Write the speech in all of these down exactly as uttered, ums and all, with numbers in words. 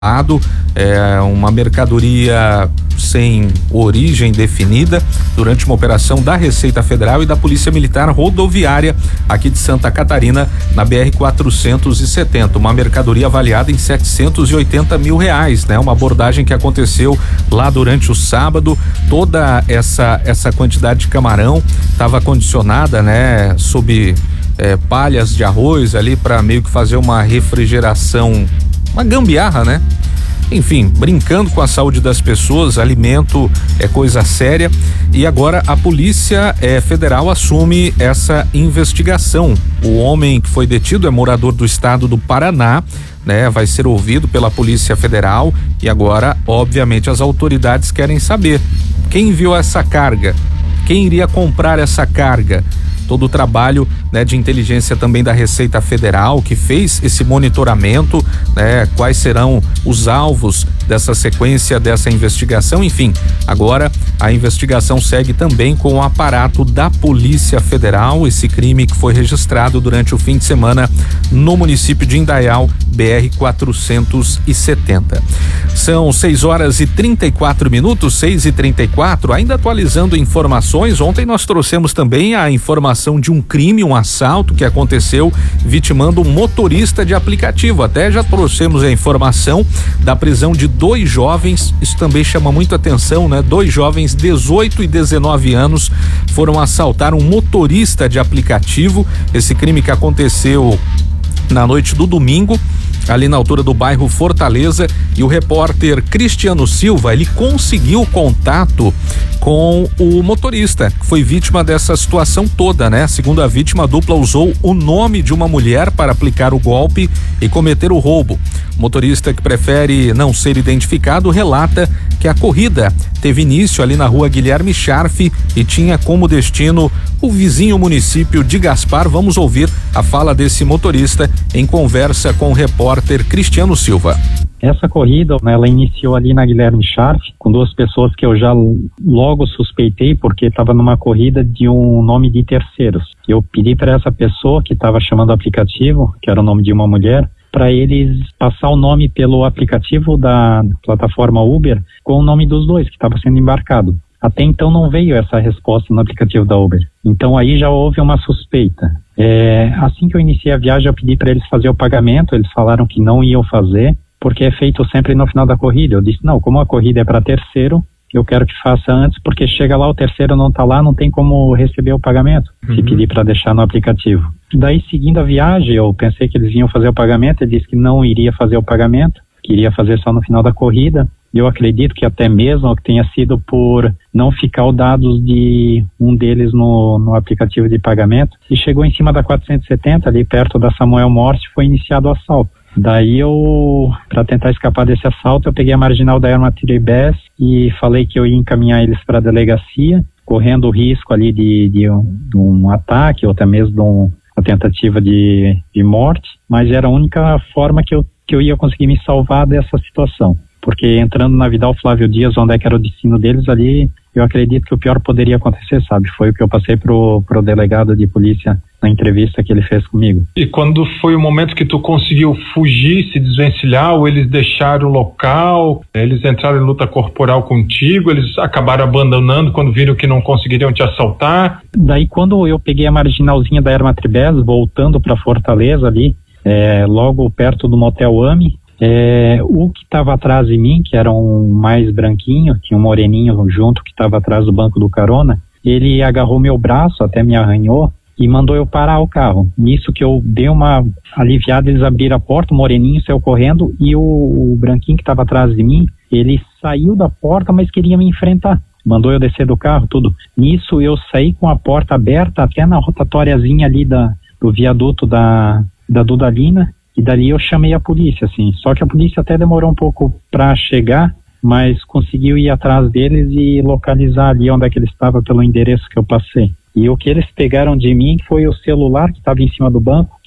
É uma mercadoria sem origem definida durante uma operação da Receita Federal e da Polícia Militar Rodoviária aqui de Santa Catarina, na B R quatrocentos e setenta, uma mercadoria avaliada em setecentos e oitenta mil reais, né? Uma abordagem que aconteceu lá durante o sábado. Toda essa essa quantidade de camarão estava condicionada, né, sob é, palhas de arroz ali para meio que fazer uma refrigeração, uma gambiarra, né? Enfim, brincando com a saúde das pessoas, alimento é coisa séria, e agora a Polícia eh, Federal assume essa investigação. O homem que foi detido é morador do estado do Paraná, né? Vai ser ouvido pela Polícia Federal e agora, obviamente, as autoridades querem saber quem enviou essa carga, quem iria comprar essa carga. Todo o trabalho, né, de inteligência também da Receita Federal, que fez esse monitoramento, né, quais serão os alvos dessa sequência, dessa investigação. Enfim, agora a investigação segue também com o aparato da Polícia Federal, esse crime que foi registrado durante o fim de semana no município de Indaial, B R quatrocentos e setenta. São seis horas e trinta e quatro minutos, seis e trinta e quatro, ainda atualizando informações. Ontem nós trouxemos também a informação de um crime, um assalto que aconteceu vitimando um motorista de aplicativo. Até já trouxemos a informação da prisão de dois jovens, isso também chama muito atenção, né? Dois jovens, dezoito e dezenove anos, foram assaltar um motorista de aplicativo. Esse crime que aconteceu na noite do domingo, ali na altura do bairro Fortaleza, e o repórter Cristiano Silva, ele conseguiu contato com o motorista, que foi vítima dessa situação toda, né? Segundo a vítima, a dupla usou o nome de uma mulher para aplicar o golpe e cometer o roubo. O motorista, que prefere não ser identificado, relata que a corrida teve início ali na rua Guilherme Scharf e tinha como destino o vizinho município de Gaspar. Vamos ouvir a fala desse motorista em conversa com o repórter Cristiano Silva. Essa corrida, ela iniciou ali na Guilherme Scharf, com duas pessoas que eu já logo suspeitei, porque estava numa corrida de um nome de terceiros. Eu pedi para essa pessoa que estava chamando o aplicativo, que era o nome de uma mulher, para eles passar o nome pelo aplicativo da plataforma Uber com o nome dos dois que estava sendo embarcado. Até então não veio essa resposta no aplicativo da Uber. Então aí já houve uma suspeita. É, assim que eu iniciei a viagem, eu pedi para eles fazer o pagamento. Eles falaram que não iam fazer, porque é feito sempre no final da corrida. Eu disse, não, como a corrida é para terceiro, eu quero que faça antes, porque chega lá, o terceiro não está lá, não tem como receber o pagamento, uhum, se pedir para deixar no aplicativo. Daí, seguindo a viagem, eu pensei que eles iam fazer o pagamento. Ele disse que não iria fazer o pagamento, que iria fazer só no final da corrida. Eu acredito que até mesmo que tenha sido por não ficar os dados de um deles no, no aplicativo de pagamento. E chegou em cima da quatrocentos e setenta, ali perto da Samuel Morse, foi iniciado o assalto. Daí eu, para tentar escapar desse assalto, eu peguei a marginal da Erma Tribés e falei que eu ia encaminhar eles para a delegacia, correndo o risco ali de, de, um, de um ataque ou até mesmo de um, uma tentativa de, de morte, mas era a única forma que eu, que eu ia conseguir me salvar dessa situação. Porque entrando na Vidal Flávio Dias, onde é que era o destino deles ali, eu acredito que o pior poderia acontecer, sabe? Foi o que eu passei pro, pro delegado de polícia na entrevista que ele fez comigo. E quando foi o momento que tu conseguiu fugir, se desvencilhar, ou eles deixaram o local, eles entraram em luta corporal contigo, eles acabaram abandonando quando viram que não conseguiriam te assaltar? Daí quando eu peguei a marginalzinha da Erma Tribés, voltando para Fortaleza ali, é, logo perto do Motel Ami, É, o que estava atrás de mim, que era um mais branquinho, tinha um moreninho junto que estava atrás do banco do carona, ele agarrou meu braço, até me arranhou e mandou eu parar o carro. Nisso que eu dei uma aliviada, eles abriram a porta, o moreninho saiu correndo e o, o branquinho que estava atrás de mim, ele saiu da porta, mas queria me enfrentar. Mandou eu descer do carro, tudo. Nisso eu saí com a porta aberta até na rotatóriazinha ali da, do viaduto da, da Dudalina. E dali eu chamei a polícia, assim. Só que a polícia até demorou um pouco para chegar, mas conseguiu ir atrás deles e localizar ali onde é que ele estava pelo endereço que eu passei. E o que eles pegaram de mim foi o celular que estava em cima do banco, que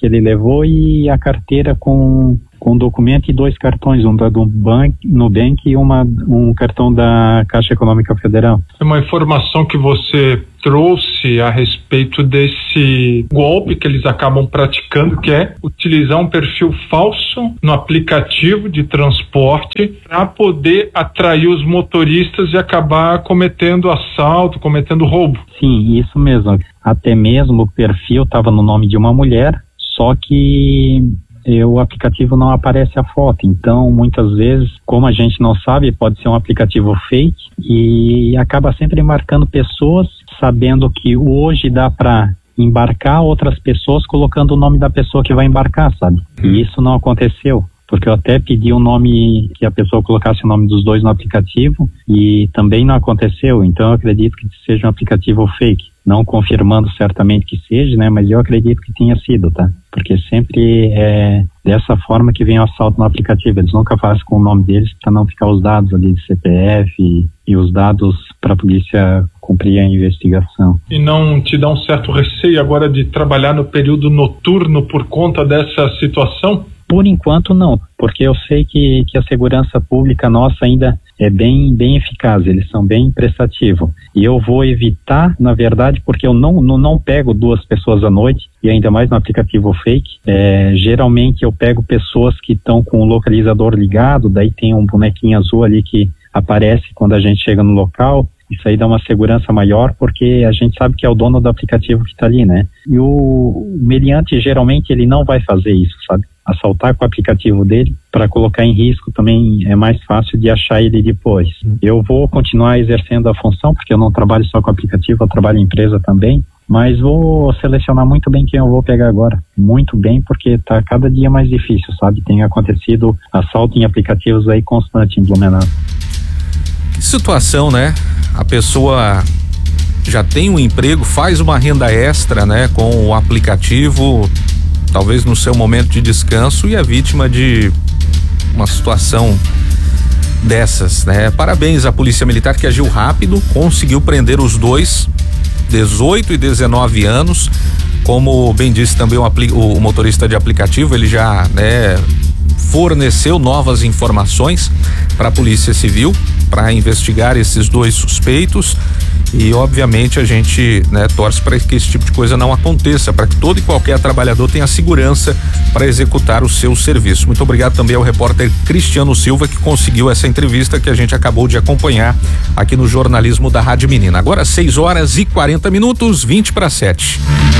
que ele levou e a carteira com com documento e dois cartões, um da do Bank, Nubank e uma, um cartão da Caixa Econômica Federal. É uma informação que você trouxe a respeito desse golpe que eles acabam praticando, que é utilizar um perfil falso no aplicativo de transporte para poder atrair os motoristas e acabar cometendo assalto, cometendo roubo. Sim, isso mesmo. Até mesmo o perfil estava no nome de uma mulher, só que o aplicativo não aparece a foto, então muitas vezes, como a gente não sabe, pode ser um aplicativo fake e acaba sempre marcando pessoas, sabendo que hoje dá para embarcar outras pessoas colocando o nome da pessoa que vai embarcar, sabe? E isso não aconteceu, porque eu até pedi o nome, que a pessoa colocasse o nome dos dois no aplicativo e também não aconteceu, então eu acredito que seja um aplicativo fake. Não confirmando certamente que seja, né? Mas eu acredito que tenha sido, tá? Porque sempre é dessa forma que vem o assalto no aplicativo. Eles nunca fazem com o nome deles para não ficar os dados ali de C P F e, e os dados para a polícia cumprir a investigação. E não te dá um certo receio agora de trabalhar no período noturno por conta dessa situação? Por enquanto não, porque eu sei que, que a segurança pública nossa ainda é bem, bem eficaz, eles são bem prestativos. E eu vou evitar, na verdade, porque eu não, não, não pego duas pessoas à noite, e ainda mais no aplicativo fake. É, geralmente eu pego pessoas que estão com o localizador ligado, daí tem um bonequinho azul ali que aparece quando a gente chega no local. Isso aí dá uma segurança maior, porque a gente sabe que é o dono do aplicativo que está ali, né? E o meliante, geralmente, ele não vai fazer isso, sabe? Assaltar com o aplicativo dele para colocar em risco também é mais fácil de achar ele depois. Eu vou continuar exercendo a função, porque eu não trabalho só com aplicativo, eu trabalho em empresa também, mas vou selecionar muito bem quem eu vou pegar agora. Muito bem, porque está cada dia mais difícil, sabe? Tem acontecido assalto em aplicativos aí constante em Blumenau. Que situação, né? A pessoa já tem um emprego, faz uma renda extra, né? Com o aplicativo, talvez no seu momento de descanso, e é vítima de uma situação dessas, né? Parabéns à Polícia Militar, que agiu rápido, conseguiu prender os dois, dezoito e dezenove anos. Como bem disse também o, o motorista de aplicativo, ele já, né, forneceu novas informações para a Polícia Civil para investigar esses dois suspeitos. E obviamente a gente, né, torce para que esse tipo de coisa não aconteça, para que todo e qualquer trabalhador tenha segurança para executar o seu serviço. Muito obrigado também ao repórter Cristiano Silva, que conseguiu essa entrevista que a gente acabou de acompanhar aqui no jornalismo da Rádio Menina. Agora seis horas e quarenta minutos, vinte para sete.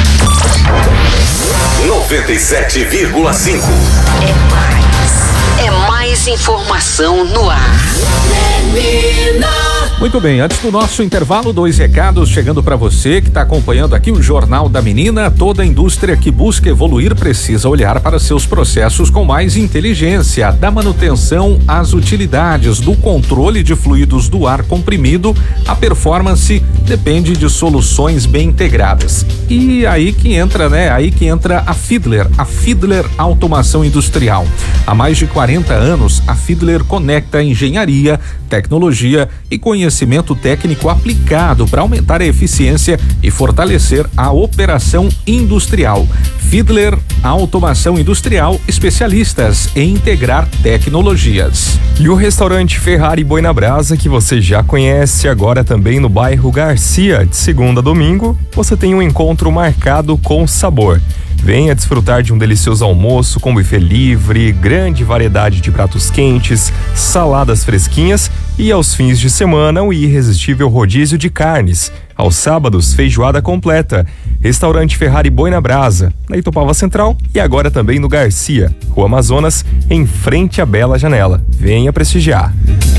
noventa e sete vírgula cinco. É mais, é mais informação no ar. Menina. Muito bem, antes do nosso intervalo, dois recados chegando para você que está acompanhando aqui o Jornal da Menina. Toda indústria que busca evoluir precisa olhar para seus processos com mais inteligência, da manutenção às utilidades, do controle de fluidos do ar comprimido. A performance depende de soluções bem integradas. E aí que entra, né? Aí que entra a Fiedler, a Fiedler Automação Industrial. Há mais de quarenta anos, a Fiedler conecta engenharia, tecnologia e conhecimento técnico aplicado para aumentar a eficiência e fortalecer a operação industrial. Fiedler Automação Industrial, especialistas em integrar tecnologias. E o restaurante Ferrari Boi na Brasa, que você já conhece, agora também no bairro Garcia. De segunda a domingo, você tem um encontro marcado com sabor. Venha desfrutar de um delicioso almoço com buffet livre, grande variedade de pratos quentes, saladas fresquinhas e aos fins de semana o irresistível rodízio de carnes. Aos sábados, feijoada completa. Restaurante Ferrari Boi na Brasa, na Itopava Central e agora também no Garcia, Rua Amazonas, em frente à Bela Janela. Venha prestigiar.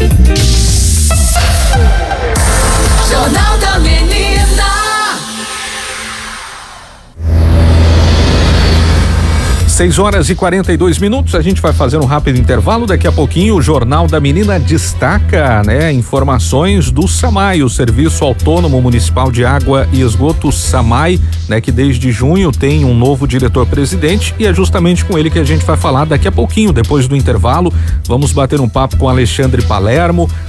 Jornal da Menina. seis horas e quarenta e dois minutos, a gente vai fazer um rápido intervalo. Daqui a pouquinho o Jornal da Menina destaca, né, informações do SAMAI, o Serviço Autônomo Municipal de Água e Esgoto SAMAI, né, que desde junho tem um novo diretor-presidente, e é justamente com ele que a gente vai falar daqui a pouquinho, depois do intervalo. Vamos bater um papo com Alexandre Palermo,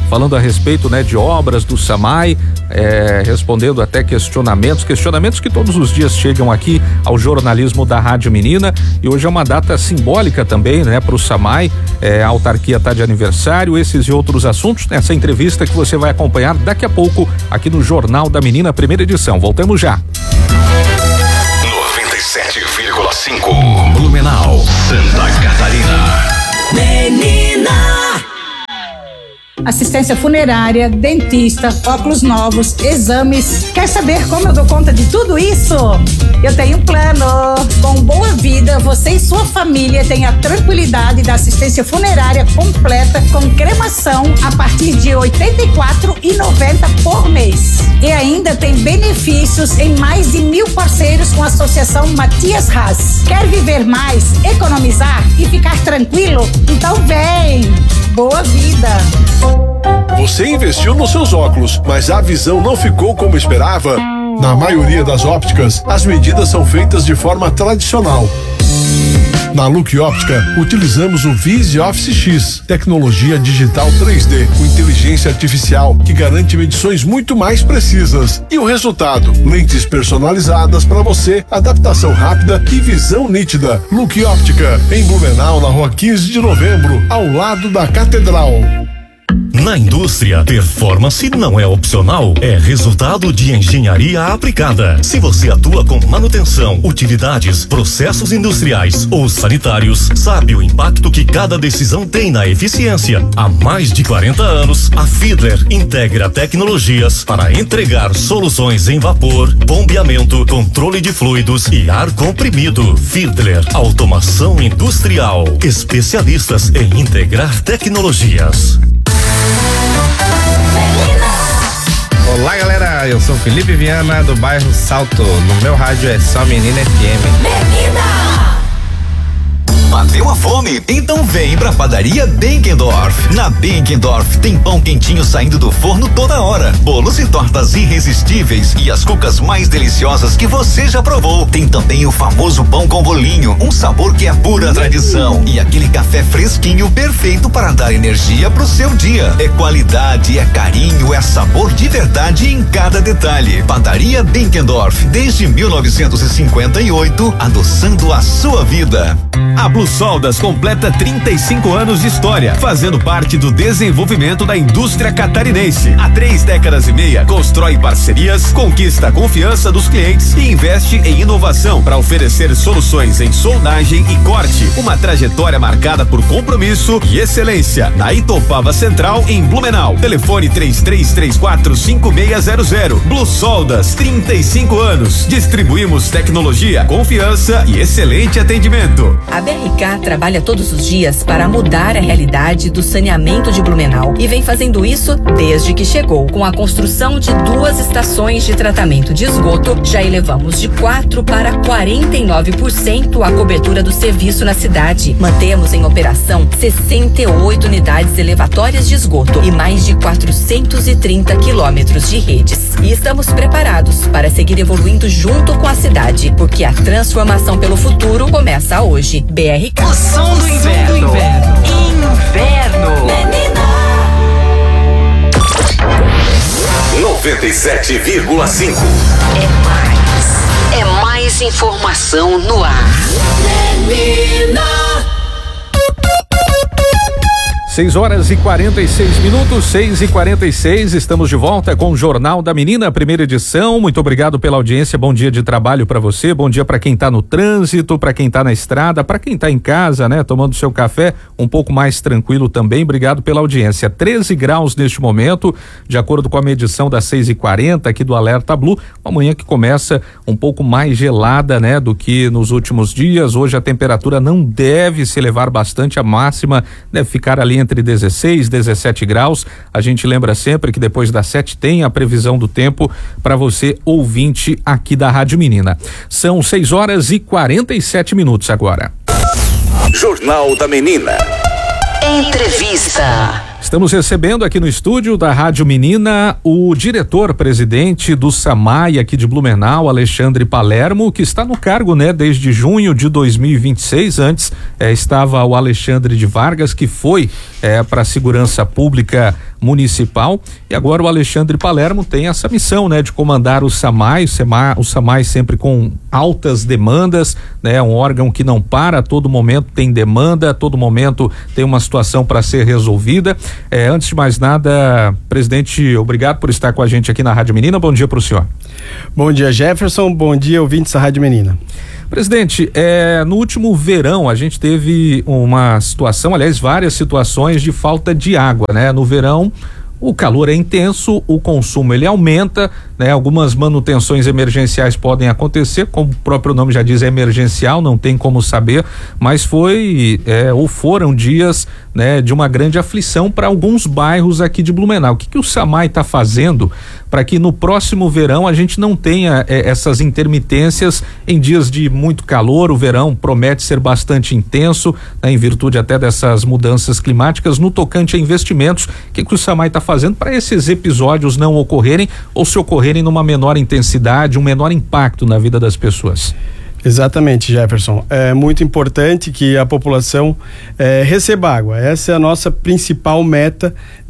falando a respeito, né, de obras do SAMAI, é, respondendo até questionamentos, questionamentos que todos os dias chegam aqui ao jornalismo da Rádio Menina, e hoje é uma data simbólica também, né, para o SAMAI, é, a autarquia está de aniversário, esses e outros assuntos nessa entrevista que você vai acompanhar daqui a pouco aqui no Jornal da Menina, primeira edição. Voltamos já. noventa e sete vírgula cinco Blumenau, Santa Catarina. Menina! Assistência funerária, dentista, óculos novos, exames. Quer saber como eu dou conta de tudo isso? Eu tenho um plano. Com Boa Vida, você e sua família têm a tranquilidade da assistência funerária completa com cremação a partir de oitenta e quatro reais e noventa centavos por mês. E ainda tem benefícios em mais de mil parceiros com a Associação Matias Haas. Quer viver mais, economizar e ficar tranquilo? Então vem! Boa Vida! Você investiu nos seus óculos, mas a visão não ficou como esperava? Na maioria das ópticas, as medidas são feitas de forma tradicional. Na Look Óptica, utilizamos o Vise Office X, tecnologia digital três D com inteligência artificial que garante medições muito mais precisas. E o resultado? Lentes personalizadas para você, adaptação rápida e visão nítida. Look Óptica, em Blumenau, na rua quinze de novembro, ao lado da Catedral. Na indústria, performance não é opcional, é resultado de engenharia aplicada. Se você atua com manutenção, utilidades, processos industriais ou sanitários, sabe o impacto que cada decisão tem na eficiência. Há mais de quarenta anos, a Fiedler integra tecnologias para entregar soluções em vapor, bombeamento, controle de fluidos e ar comprimido. Fiedler, automação industrial, especialistas em integrar tecnologias. Olá galera, eu sou Felipe Viana do bairro Salto, no meu rádio é só Menina F M. Menina! Bateu a fome? Então vem pra padaria Benkendorf. Na Benkendorf tem pão quentinho saindo do forno toda hora, bolos e tortas irresistíveis e as cucas mais deliciosas que você já provou. Tem também o famoso pão com bolinho, um sabor que é pura tradição, e aquele café fresquinho perfeito para dar energia pro seu dia. É qualidade, é carinho, é sabor de verdade em cada detalhe. Padaria Benkendorf, desde mil novecentos e cinquenta e oito, adoçando a sua vida. A Blue Soldas completa trinta e cinco anos de história, fazendo parte do desenvolvimento da indústria catarinense. Há três décadas e meia, constrói parcerias, conquista a confiança dos clientes e investe em inovação para oferecer soluções em soldagem e corte. Uma trajetória marcada por compromisso e excelência. Na Itopava Central, em Blumenau. Telefone três três três quatro cinco seis zero zero. Blue Soldas, trinta e cinco anos. Distribuímos tecnologia, confiança e excelente atendimento. A B R K trabalha todos os dias para mudar a realidade do saneamento de Blumenau e vem fazendo isso desde que chegou. Com a construção de duas estações de tratamento de esgoto, já elevamos de quatro para quarenta e nove por cento a cobertura do serviço na cidade. Mantemos em operação sessenta e oito unidades elevatórias de esgoto e mais de quatrocentos e trinta quilômetros de redes. E estamos preparados para seguir evoluindo junto com a cidade, porque a transformação pelo futuro começa hoje. B R K. O som do inverno. Do inverno. Inverno. Menina. noventa e sete vírgula cinco. É mais. É mais informação no ar. Menina. seis horas e quarenta e seis minutos, seis e quarenta e seis, estamos de volta com o Jornal da Menina, primeira edição. Muito obrigado pela audiência, bom dia de trabalho para você, bom dia para quem tá no trânsito, para quem tá na estrada, para quem tá em casa, né, tomando seu café, um pouco mais tranquilo também. Obrigado pela audiência. treze graus neste momento, de acordo com a medição das seis e quarenta aqui do Alerta Blue, uma manhã que começa um pouco mais gelada, né, do que nos últimos dias. Hoje a temperatura não deve se elevar bastante, a máxima deve ficar ali entre dezesseis, dezessete graus. A gente lembra sempre que depois das sete tem a previsão do tempo para você, ouvinte aqui da Rádio Menina. São seis horas e quarenta e sete minutos agora. Jornal da Menina. Entrevista. Estamos recebendo aqui no estúdio da Rádio Menina o diretor-presidente do SAMAI aqui de Blumenau, Alexandre Palermo, que está no cargo, né, desde junho de dois mil e vinte e seis. Antes eh, estava o Alexandre de Vargas, que foi eh, para a segurança pública municipal. E agora o Alexandre Palermo tem essa missão, né, de comandar o SAMAI, o SAMAI, o SAMAI sempre com altas demandas, né, um órgão que não para, a todo momento tem demanda, a todo momento tem uma situação para ser resolvida. É, antes de mais nada, presidente, obrigado por estar com a gente aqui na Rádio Menina. Bom dia para o senhor. Bom dia, Jefferson. Bom dia, ouvintes da Rádio Menina. Presidente, é, no último verão a gente teve uma situação, aliás, várias situações de falta de água, né? No verão o calor é intenso, o consumo ele aumenta, né? Algumas manutenções emergenciais podem acontecer, como o próprio nome já diz, é emergencial, não tem como saber, mas foi é, ou foram dias, né, de uma grande aflição para alguns bairros aqui de Blumenau. O que, que o SAMAI está fazendo para que no próximo verão a gente não tenha é, essas intermitências em dias de muito calor? O verão promete ser bastante intenso, né, em virtude até dessas mudanças climáticas. No tocante a investimentos, o que, que o SAMAI está fazendo para esses episódios não ocorrerem, ou se ocorrerem numa menor intensidade, um menor impacto na vida das pessoas? Exatamente, Jefferson. É muito importante que a população é, receba água. Essa é a nossa principal meta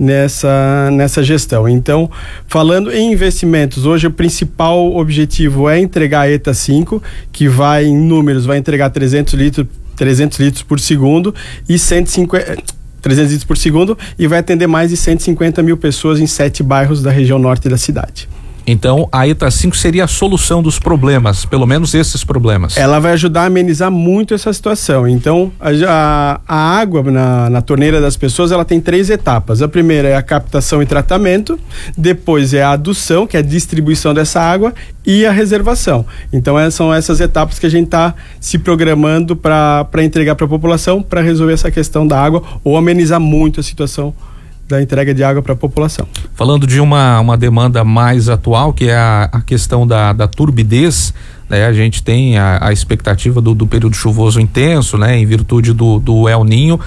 nessa, nessa gestão. Então, falando em investimentos, hoje o principal objetivo é entregar a ETA cinco, que vai, em números, vai entregar trezentos litros, trezentos litros por segundo e cento e cinquenta... trezentos litros por segundo e vai atender mais de cento e cinquenta mil pessoas em sete bairros da região norte da cidade. Então, a ETA cinco seria a solução dos problemas, pelo menos esses problemas. Ela vai ajudar a amenizar muito essa situação. Então, a, a, a água na, na torneira das pessoas, ela tem três etapas. A primeira é a captação e tratamento, depois é a adução, que é a distribuição dessa água, e a reservação. Então, essas são essas etapas que a gente está se programando para entregar para a população, para resolver essa questão da água ou amenizar muito a situação da entrega de água para a população. Falando de uma, uma demanda mais atual, que é a, a questão da, da turbidez, né? A gente tem a, a expectativa do, do período chuvoso intenso, né? Em virtude do, do El Ninho,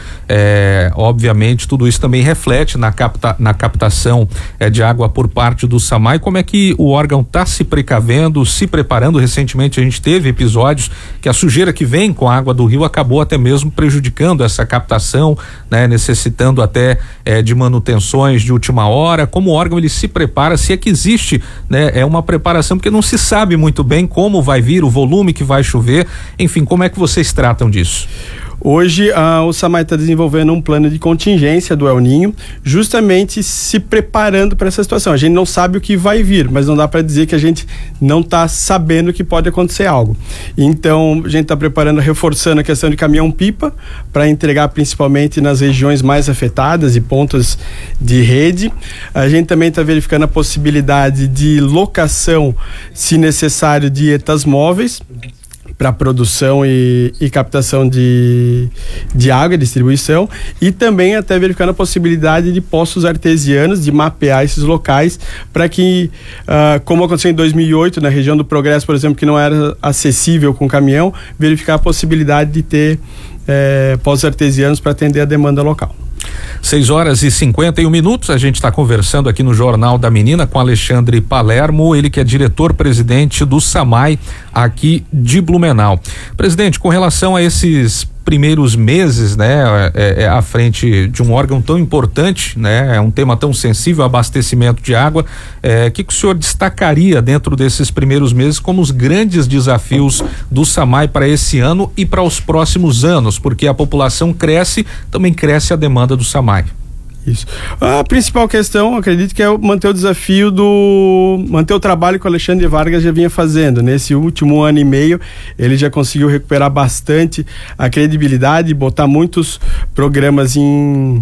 é, obviamente tudo isso também reflete na, capta, na captação é, de água por parte do SAMAI. Como é que o órgão está se precavendo, se preparando? Recentemente a gente teve episódios que a sujeira que vem com a água do rio acabou até mesmo prejudicando essa captação, né? Necessitando até é, de manutenções de última hora. Como o órgão ele se prepara, se é que existe, né? É uma preparação, porque não se sabe muito bem como vai vir, o volume que vai chover, enfim, como é que vocês tratam disso? Hoje ah, o SAMAI está desenvolvendo um plano de contingência do El Ninho, justamente se preparando para essa situação. A gente não sabe o que vai vir, mas não dá para dizer que a gente não está sabendo que pode acontecer algo. Então a gente está preparando, reforçando a questão de caminhão-pipa para entregar principalmente nas regiões mais afetadas e pontos de rede. A gente também está verificando a possibilidade de locação, se necessário, de etas móveis para produção e, e captação de, de água e distribuição, e também até verificando a possibilidade de poços artesianos, de mapear esses locais para que, uh, como aconteceu em dois mil e oito na região do Progresso, por exemplo, que não era acessível com caminhão, verificar a possibilidade de ter eh, poços artesianos para atender a demanda local. seis horas e cinquenta e um minutos, a gente está conversando aqui no Jornal da Menina com Alexandre Palermo, ele que é diretor-presidente do SAMAI aqui de Blumenau. Presidente, com relação a esses primeiros meses, né, é, é, à frente de um órgão tão importante, né, é um tema tão sensível, abastecimento de água, é, o que, que o senhor destacaria dentro desses primeiros meses como os grandes desafios do SAMAI para esse ano e para os próximos anos? Porque a população cresce, também cresce a demanda do SAMAI. Isso. A principal questão, acredito que é manter o desafio do... manter o trabalho que o Alexandre Vargas já vinha fazendo. Nesse último ano e meio, ele já conseguiu recuperar bastante a credibilidade, botar muitos programas em...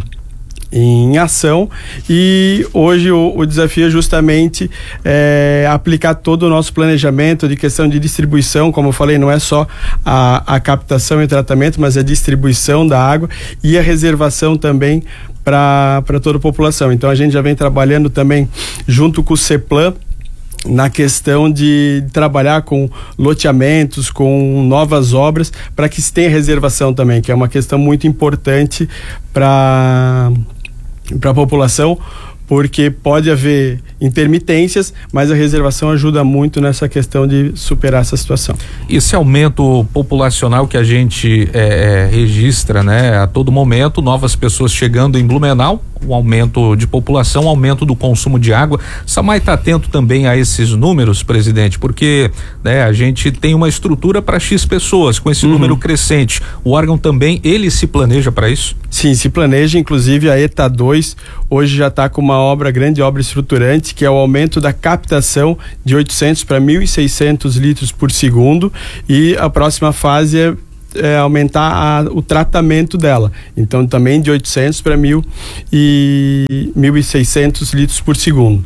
em ação, e hoje o, o desafio é justamente é, aplicar todo o nosso planejamento de questão de distribuição. Como eu falei, não é só a, a captação e tratamento, mas a distribuição da água e a reservação também para toda a população. Então a gente já vem trabalhando também junto com o CEPLAN na questão de trabalhar com loteamentos, com novas obras, para que se tenha reservação também, que é uma questão muito importante para para a população, porque pode haver intermitências, mas a reservação ajuda muito nessa questão de superar essa situação. Esse aumento populacional que a gente é, é, registra, né, a todo momento, novas pessoas chegando em Blumenau, o aumento de população, o aumento do consumo de água. Samay está atento também a esses números, presidente, porque, né, a gente tem uma estrutura para X pessoas, com esse uhum. número crescente. O órgão também, ele se planeja para isso? Sim, se planeja, inclusive a ETA dois hoje já está com uma obra, grande obra estruturante, que é o aumento da captação de oitocentos para mil e seiscentos litros por segundo, e a próxima fase é É, aumentar a, o tratamento dela, então também de oitocentos para mil e mil e seiscentos litros por segundo,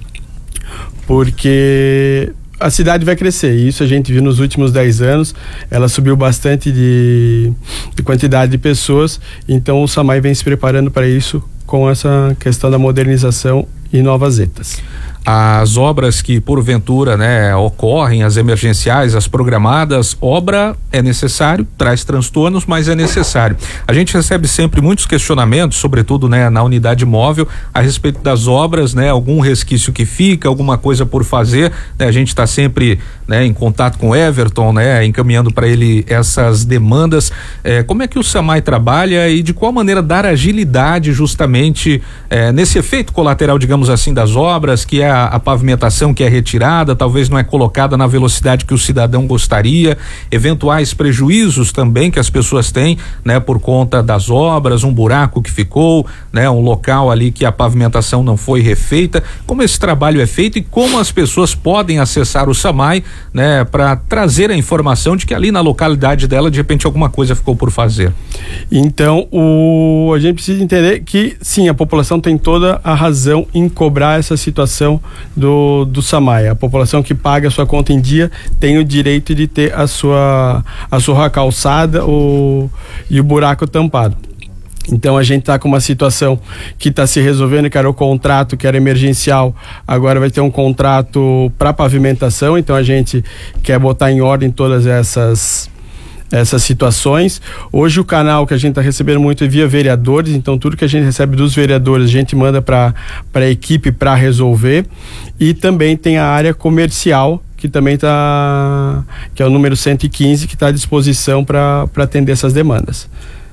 porque a cidade vai crescer, e isso a gente viu nos últimos dez anos, ela subiu bastante de, de quantidade de pessoas, então o Samay vem se preparando para isso com essa questão da modernização e novas etas. As obras que porventura, né, ocorrem, as emergenciais, as programadas, obra é necessário, traz transtornos, mas é necessário. A gente recebe sempre muitos questionamentos, sobretudo, né, na unidade móvel, a respeito das obras, né, algum resquício que fica, alguma coisa por fazer, né, a gente está sempre, né, em contato com o Everton, né, encaminhando para ele essas demandas. É, como é que o Samay trabalha e de qual maneira dar agilidade justamente é, nesse efeito colateral, digamos assim, das obras, que é A, a pavimentação que é retirada, talvez não é colocada na velocidade que o cidadão gostaria, eventuais prejuízos também que as pessoas têm, né, por conta das obras, um buraco que ficou, né, um local ali que a pavimentação não foi refeita. Como esse trabalho é feito e como as pessoas podem acessar o Samay, né, para trazer a informação de que ali na localidade dela de repente alguma coisa ficou por fazer? Então, o a gente precisa entender que sim, a população tem toda a razão em cobrar essa situação do, do Samay. A população que paga a sua conta em dia tem o direito de ter a sua, a sua calçada o, e o buraco tampado. Então a gente está com uma situação que está se resolvendo, que era o contrato, que era emergencial, agora vai ter um contrato para pavimentação, então a gente quer botar em ordem todas essas essas situações. Hoje o canal que a gente está recebendo muito é via vereadores, então tudo que a gente recebe dos vereadores a gente manda para para a equipe para resolver. E também tem a área comercial, que também está, que é o número cento e quinze, que está à disposição para para atender essas demandas.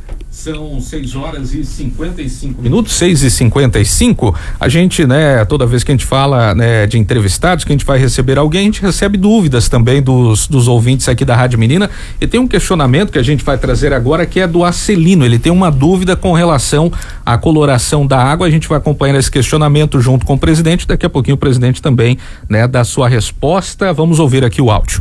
São seis horas e cinquenta e cinco minutos, seis e cinquenta e cinco. A gente, né, toda vez que a gente fala, né, de entrevistados, que a gente vai receber alguém, a gente recebe dúvidas também dos, dos ouvintes aqui da Rádio Menina. E tem um questionamento que a gente vai trazer agora, que é do Acelino. Ele tem uma dúvida com relação à coloração da água. A gente vai acompanhar esse questionamento junto com o presidente. Daqui a pouquinho o presidente também, né, dá sua resposta. Vamos ouvir aqui o áudio.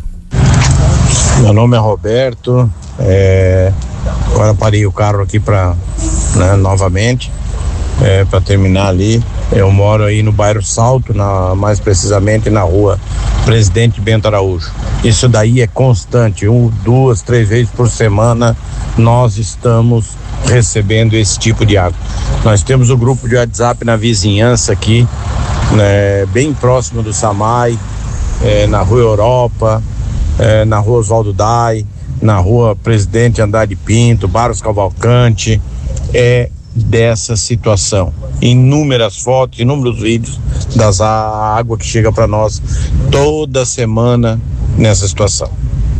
Meu nome é Roberto. É... Agora parei o carro aqui para, né, novamente, é, para terminar ali. Eu moro aí no bairro Salto, na, mais precisamente na rua Presidente Bento Araújo. Isso daí é constante, um, duas, três vezes por semana nós estamos recebendo esse tipo de água. Nós temos o grupo de WhatsApp na vizinhança aqui, né, bem próximo do Samay, é, na rua Europa, é, na rua Oswaldo Dai, na rua Presidente Andrade Pinto, Barros Cavalcante, é dessa situação. Inúmeras fotos, inúmeros vídeos das a água que chega para nós toda semana nessa situação.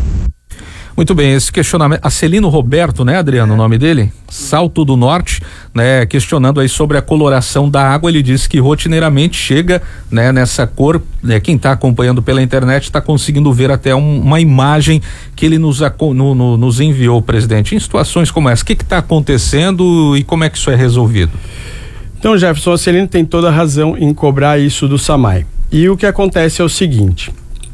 Muito bem, esse questionamento, Acelino Roberto, né, Adriano, o nome dele? Salto do Norte, né, questionando aí sobre a coloração da água. Ele disse que rotineiramente chega, né, nessa cor, né, quem está acompanhando pela internet está conseguindo ver até um, uma imagem que ele nos, no, no, nos enviou, presidente. Em situações como essa, o que está acontecendo e como é que isso é resolvido? Então, Jefferson, o Acelino tem toda a razão em cobrar isso do Samay. E o que acontece é o seguinte,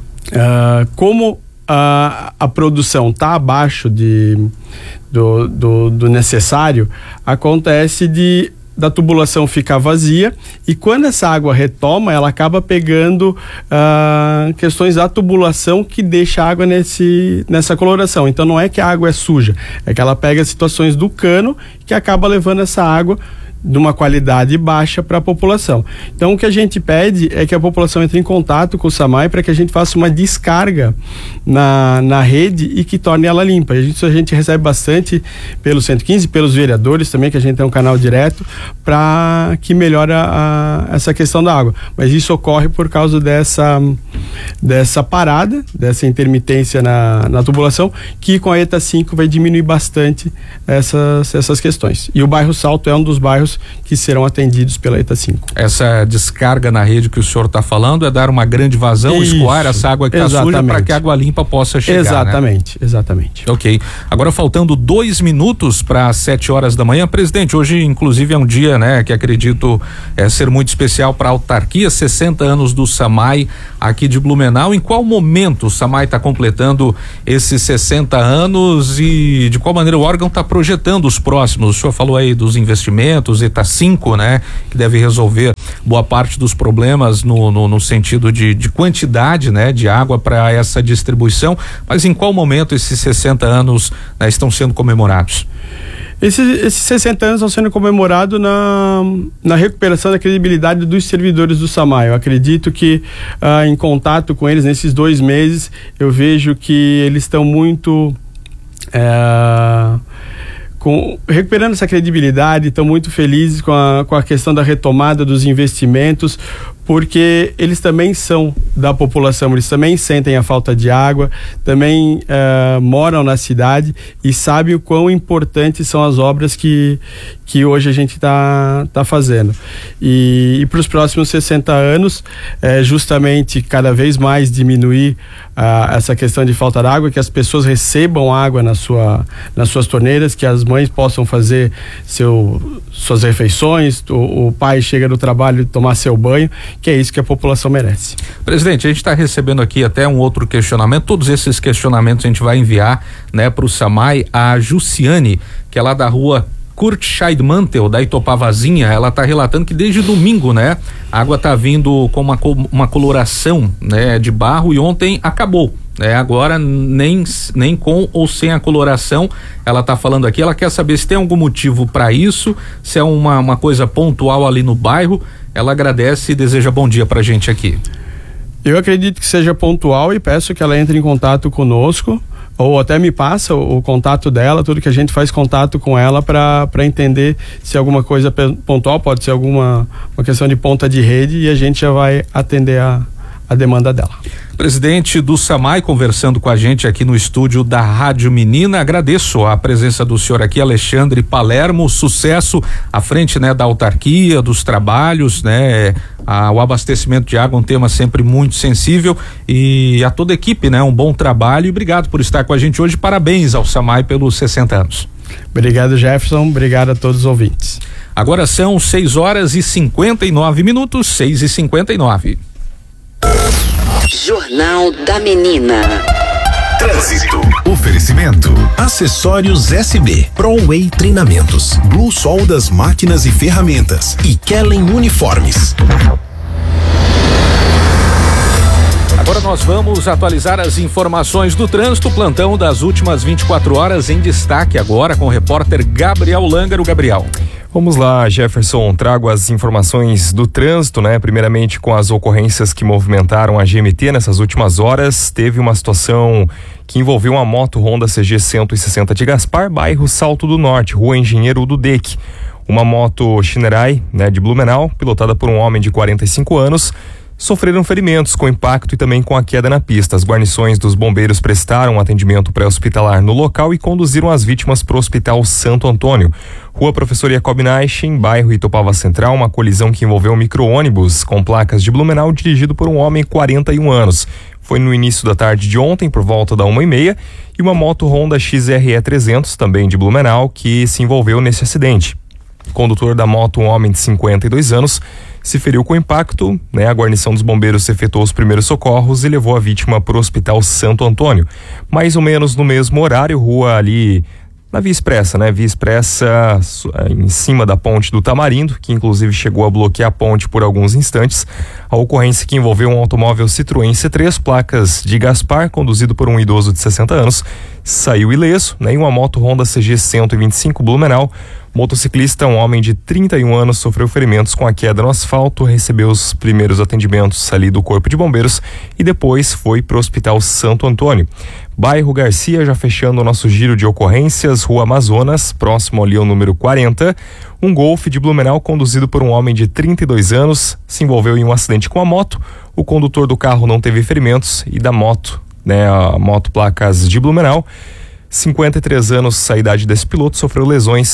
uh, como A, a produção está abaixo de, do, do, do necessário, acontece de da tubulação ficar vazia, e quando essa água retoma, ela acaba pegando uh, questões da tubulação que deixa a água nesse, nessa coloração. Então não é que a água é suja, é que ela pega situações do cano que acaba levando essa água de uma qualidade baixa para a população. Então o que a gente pede é que a população entre em contato com o Samay para que a gente faça uma descarga na, na rede e que torne ela limpa. A gente, a gente recebe bastante pelo cento e quinze, pelos vereadores também, que a gente tem um canal direto, para que melhore a, a, essa questão da água. Mas isso ocorre por causa dessa, dessa parada, dessa intermitência na, na tubulação, que com a ETA cinco vai diminuir bastante essas, essas questões. E o bairro Salto é um dos bairros usuários que serão atendidos pela ETA cinco. Essa descarga na rede que o senhor está falando é dar uma grande vazão, Isso. escoar essa água que está suja para que a água limpa possa chegar. Exatamente, né? exatamente. Ok. Agora faltando dois minutos para sete horas da manhã, presidente, hoje inclusive é um dia, né, que acredito é, ser muito especial para a autarquia, sessenta anos do SAMAI aqui de Blumenau. Em qual momento o SAMAI está completando esses sessenta anos e de qual maneira o órgão está projetando os próximos? O senhor falou aí dos investimentos, ETA cinco, né, que deve resolver boa parte dos problemas no, no, no sentido de, de quantidade, né, de água para essa distribuição, mas em qual momento esses sessenta anos, né, estão sendo comemorados? Esses, esses sessenta anos estão sendo comemorados na, na recuperação da credibilidade dos servidores do SAMAI. Eu acredito que ah, em contato com eles nesses dois meses, eu vejo que eles estão muito é, com, recuperando essa credibilidade, estão muito felizes com a, com a questão da retomada dos investimentos, porque eles também são da população, eles também sentem a falta de água, também uh, moram na cidade e sabem o quão importantes são as obras que, que hoje a gente está tá fazendo. E, e para os próximos sessenta anos, é, justamente cada vez mais diminuir uh, essa questão de falta de água, que as pessoas recebam água na sua, nas suas torneiras, que as mães possam fazer seu, suas refeições, o, o pai chega do trabalho e tomar seu banho, que é isso que a população merece. Presidente, a gente está recebendo aqui até um outro questionamento, todos esses questionamentos a gente vai enviar, né, para o SAMAI. A Jussiane, que é lá da rua Kurt Scheidmantel, da Itopavazinha, ela está relatando que desde domingo, né, a água está vindo com uma, uma coloração, né, de barro, e ontem acabou. É, agora nem, nem com ou sem a coloração, ela está falando aqui, ela quer saber se tem algum motivo para isso, se é uma, uma coisa pontual ali no bairro. Ela agradece e deseja bom dia pra gente aqui. Eu acredito que seja pontual e peço que ela entre em contato conosco, ou até me passa o, o contato dela, tudo que a gente faz contato com ela para entender se alguma coisa pontual, pode ser alguma uma questão de ponta de rede, e a gente já vai atender a, a demanda dela. Presidente do SAMAI conversando com a gente aqui no estúdio da Rádio Menina. Agradeço a presença do senhor aqui, Alexandre Palermo. Sucesso à frente, né, da autarquia, dos trabalhos, né, a, o abastecimento de água, um tema sempre muito sensível, e a toda a equipe, né, um bom trabalho, e obrigado por estar com a gente hoje. Parabéns ao SAMAI pelos sessenta anos. Obrigado, Jefferson. Obrigado a todos os ouvintes. Agora são seis horas e cinquenta e nove minutos, seis e cinquenta e nove. Jornal da Menina. Trânsito. Oferecimento. Acessórios S B. ProWay Treinamentos. Blue Soldas Máquinas e Ferramentas. E Kellen Uniformes. Agora nós vamos atualizar as informações do trânsito, plantão das últimas vinte e quatro horas em destaque agora com o repórter Gabriel Lângaro. Gabriel. Vamos lá, Jefferson, trago as informações do trânsito, né? Primeiramente com as ocorrências que movimentaram a G M T nessas últimas horas. Teve uma situação que envolveu uma moto Honda C G cento e sessenta de Gaspar, bairro Salto do Norte, rua Engenheiro Dudek. Uma moto Shinerai, né, de Blumenau, pilotada por um homem de quarenta e cinco anos, sofreram ferimentos com impacto e também com a queda na pista. As guarnições dos bombeiros prestaram atendimento pré-hospitalar no local e conduziram as vítimas para o Hospital Santo Antônio. Rua Professor Jacob Naichen, bairro Itopava Central, uma colisão que envolveu um micro-ônibus com placas de Blumenau dirigido por um homem de quarenta e um anos. Foi no início da tarde de ontem, por volta da uma e meia, e uma moto Honda X R E trezentos, também de Blumenau, que se envolveu nesse acidente. O condutor da moto, um homem de cinquenta e dois anos, se feriu com impacto, né? A guarnição dos bombeiros efetuou os primeiros socorros e levou a vítima para o Hospital Santo Antônio. Mais ou menos no mesmo horário, rua ali na Via Expressa, né? Via Expressa em cima da ponte do Tamarindo, que inclusive chegou a bloquear a ponte por alguns instantes. A ocorrência que envolveu um automóvel Citroën C três, placas de Gaspar, conduzido por um idoso de sessenta anos, saiu ileso, né? E uma moto Honda C G cento e vinte e cinco Blumenau. Motociclista, um homem de trinta e um anos, sofreu ferimentos com a queda no asfalto, recebeu os primeiros atendimentos ali do Corpo de Bombeiros e depois foi para o Hospital Santo Antônio. Bairro Garcia, já fechando o nosso giro de ocorrências, Rua Amazonas, próximo ali ao número quarenta, um Golf de Blumenau conduzido por um homem de trinta e dois anos se envolveu em um acidente com a moto. O condutor do carro não teve ferimentos e da moto, né, a moto placas de Blumenau, cinquenta e três anos, a idade desse piloto, sofreu lesões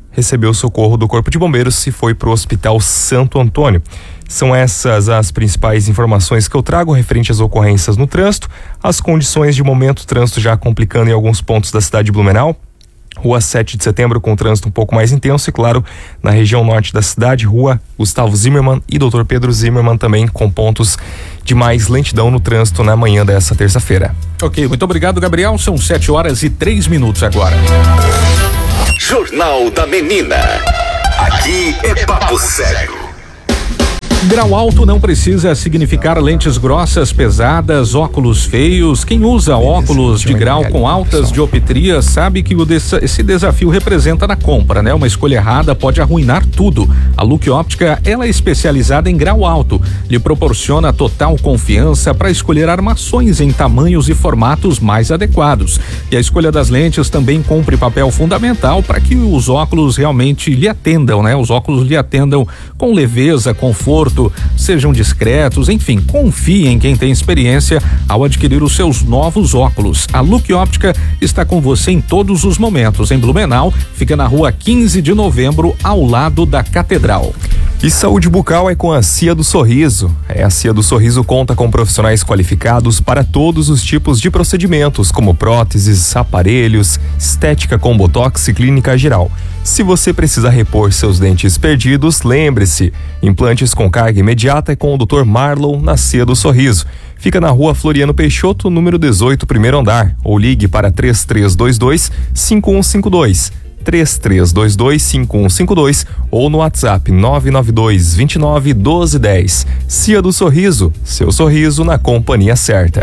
recebeu socorro do Corpo de Bombeiros e foi para o Hospital Santo Antônio. São essas as principais informações que eu trago referente às ocorrências no trânsito. As condições de momento, o trânsito já complicando em alguns pontos da cidade de Blumenau. Rua sete de setembro com trânsito um pouco mais intenso e, claro, na região norte da cidade, Rua Gustavo Zimmermann e doutor Pedro Zimmermann também com pontos de mais lentidão no trânsito na manhã dessa terça-feira. Ok, muito obrigado, Gabriel. São sete horas e três minutos agora. Jornal da Menina. Aqui é papo sério. Grau alto não precisa significar lentes grossas, pesadas, óculos feios. Quem usa óculos de grau com altas dioptrias sabe que o des- esse desafio representa na compra, né? Uma escolha errada pode arruinar tudo. A Look Óptica, ela é especializada em grau alto, lhe proporciona total confiança para escolher armações em tamanhos e formatos mais adequados. E a escolha das lentes também cumpre papel fundamental para que os óculos realmente lhe atendam, né? Os óculos lhe atendam com leveza, conforto, sejam discretos, enfim, confie em quem tem experiência ao adquirir os seus novos óculos. A Look Óptica está com você em todos os momentos. Em Blumenau, fica na rua quinze de novembro, ao lado da Catedral. E saúde bucal é com a Cia do Sorriso. É, a Cia do Sorriso conta com profissionais qualificados para todos os tipos de procedimentos, como próteses, aparelhos, estética com botox e clínica geral. Se você precisa repor seus dentes perdidos, lembre-se, implantes com carga imediata é com o doutor Marlon na Cia do Sorriso. Fica na rua Floriano Peixoto, número dezoito, primeiro andar, ou ligue para três três dois dois, cinco um cinco dois. três três dois dois, cinco um cinco dois ou no WhatsApp nove nove dois, dois nove, um dois um zero. Cia do Sorriso, seu sorriso na companhia certa.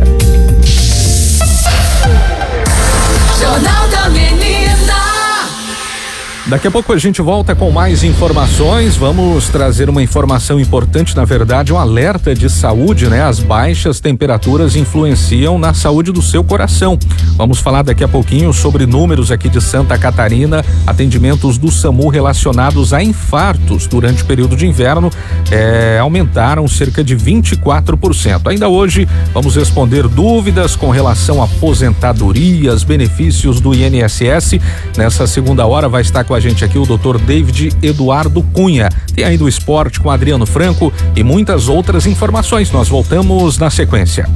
Jornal da Menina. Daqui a pouco a gente volta com mais informações. Vamos trazer uma informação importante, na verdade, um alerta de saúde, né? As baixas temperaturas influenciam na saúde do seu coração. Vamos falar daqui a pouquinho sobre números aqui de Santa Catarina, atendimentos do SAMU relacionados a infartos durante o período de inverno é, aumentaram cerca de vinte e quatro por cento. Ainda hoje vamos responder dúvidas com relação a aposentadorias, benefícios do I N S S. Nessa segunda hora vai estar com a gente aqui o doutor David Eduardo Cunha. Tem ainda o esporte com Adriano Franco e muitas outras informações. Nós voltamos na sequência.